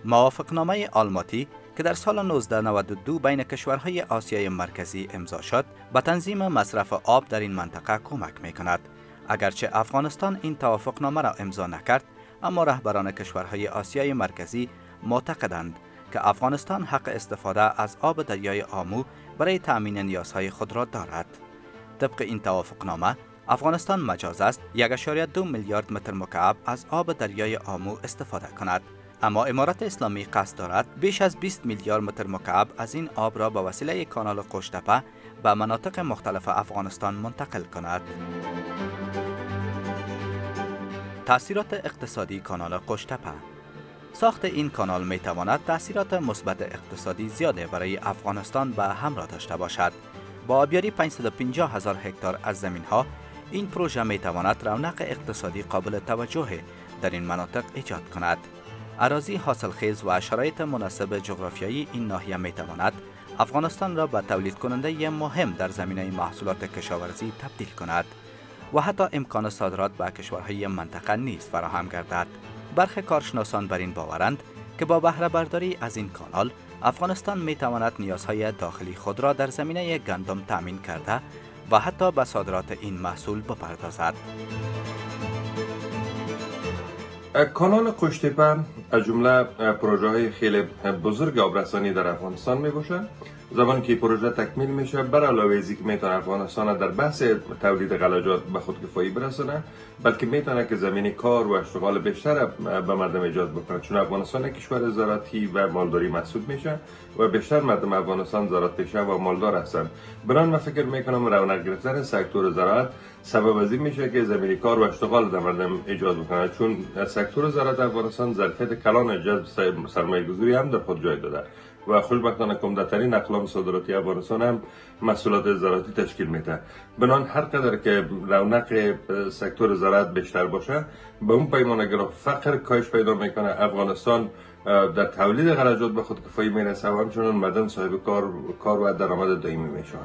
موافقتنامه آلماتی که در سال 1992 بین کشورهای آسیای مرکزی امضا شد، به تنظیم مصرف آب در این منطقه کمک می‌کند. اگرچه افغانستان این توافقنامه را امضا نکرد، اما رهبران کشورهای آسیای مرکزی معتقدند که افغانستان حق استفاده از آب دریای آمو برای تأمین نیازهای خود را دارد. طبق این توافقنامه، افغانستان مجاز است 1.2 میلیارد متر مکعب از آب دریای آمو استفاده کند. اما امارت اسلامی قصد دارد بیش از 20 میلیارد متر مکعب از این آب را به وسیله کانال قوشتپه به مناطق مختلف افغانستان منتقل کند. تأثیرات اقتصادی کانال قوشتپه. ساخت این کانال می تواند تأثیرات مثبت اقتصادی زیاده برای افغانستان به همراه داشته باشد. با آبیاری 550,000 هکتار از زمین‌ها، این پروژه می تواند رونق اقتصادی قابل توجه در این مناطق ایجاد کند. اراضی حاصلخیز و شرایط مناسب جغرافیایی این ناحیه می تواند افغانستان را به تولید کننده مهم در زمینه محصولات کشاورزی تبدیل کند و حتی امکان صادرات به کشورهای منطقه نیز فراهم گردد. برخی کارشناسان بر این باورند که با بهره برداری از این کانال، افغانستان می تواند نیازهای داخلی خود را در زمینه گندم تأمین کرده و حتی به صادرات این محصول بپردازد. کانال قوشتپه از جمله پروژه های خیلی بزرگ آبرسانی در افغانستان می باشد. زمانی که پروژه تکمیل میشه، بر علاوه از اینکه میتونه افغانستان در بحث تولید غلجات به خودکفایی برسونه، بلکه میتونه که زمین کار و اشتغال بیشتر به مردم ایجاد بکنه، چون افغانستان کشور زراعتی و مالداری محسوب میشه و بیشتر مردم افغانستان زراعت پیشه و مالدار هستند. بنابراین من فکر میکنم رونق گرفتن سکتور زراعت سبب از این میشه که زمین کار و اشتغال در مردم ایجاد بکنه، چون سکتور زراعت افغانستان ظرفیت کلان جذب سرمایه‌گذاری هم در خود جای داده و خوشبختانه عمده‌ترین اقلام صادراتی افغانستان هم محصولات زراعتی تشکیل میده. بنابراین هر قدر که رونق سکتور زراعت بیشتر باشه، به اون پیمانه که فقر کاهش پیدا میکنه، افغانستان در تولید غلجات به خودکفایی میرسه و همچنین مردم صاحب کار و درآمد دائمی میشن.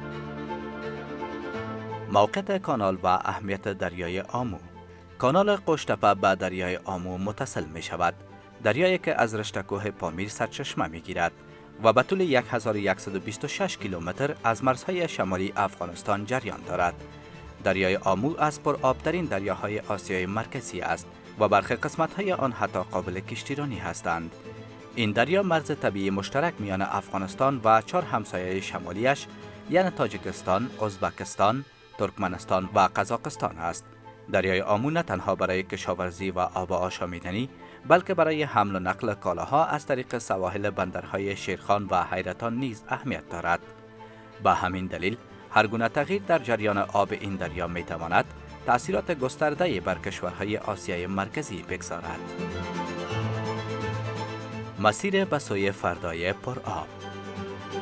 موقعیت کانال و اهمیت دریای آمو. کانال قوشتپه به دریای آمو متصل می شود. دریایی که از رشته کوه پامیر سرچشمه می گیرد و به طول 1126 کیلومتر از مرزهای شمالی افغانستان جریان دارد. دریای آمو از پرآبترین دریاهای آسیای مرکزی است و برخی قسمت‌های آن حتی قابل کشتیرانی هستند. این دریا مرز طبیعی مشترک میان افغانستان و 4 همسایه شمالیش یعنی تاجیکستان، ازبکستان، ترکمنستان و قزاقستان است. دریای آمو نه تنها برای کشاورزی و آب آشامیدنی، بلکه برای حمل و نقل کالاها از طریق سواحل بندرهای شیرخان و حیرتان نیز اهمیت دارد. به همین دلیل هر گونه تغییر در جریان آب این دریا می تواند تأثیرات گسترده‌ای بر کشورهای آسیای مرکزی بگذارد. مسیر به سوی فردای پرآب.